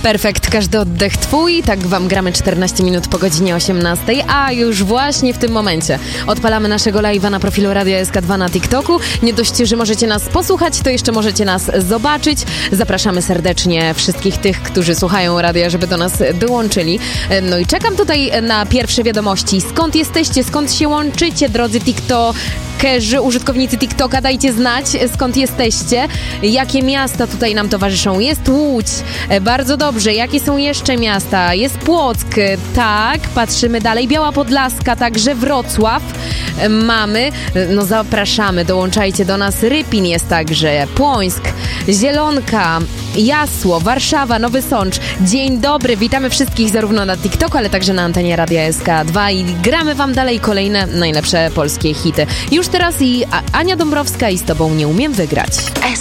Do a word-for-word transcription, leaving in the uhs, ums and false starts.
Perfekt, każdy oddech twój, tak wam gramy czternaście minut po godzinie osiemnastej, a już właśnie w tym momencie odpalamy naszego live'a na profilu Radia S K dwa na TikToku. Nie dość, że możecie nas posłuchać, to jeszcze możecie nas zobaczyć. Zapraszamy serdecznie wszystkich tych, którzy słuchają radia, żeby do nas dołączyli. No i czekam tutaj na pierwsze wiadomości. Skąd jesteście, skąd się łączycie, drodzy TikTokerzy, użytkownicy TikToka, dajcie znać, skąd jesteście, jakie miasta tutaj nam towarzyszą. Jest Łódź, bardzo dobrze. Jakie są jeszcze miasta? Jest Płock, tak, patrzymy dalej. Biała Podlaska, także Wrocław mamy. No zapraszamy, dołączajcie do nas. Rypin jest także, Płońsk, Zielonka, Jasło, Warszawa, Nowy Sącz. Dzień dobry, witamy wszystkich zarówno na TikToku, ale także na antenie Radia S K dwa i gramy wam dalej kolejne najlepsze polskie hity. Już teraz i Ania Dąbrowska i Z tobą nie umiem wygrać. S